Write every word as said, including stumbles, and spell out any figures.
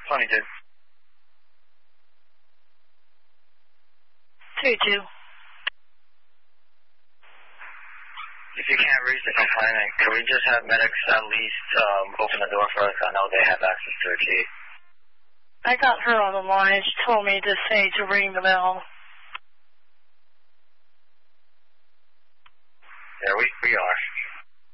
twenty-two. two two. If you can't reach the complainant, can we just have medics at least um, open the door for us? I know they have access to a key. I got her on the line. She told me to say to ring the bell. Yeah, we, we are.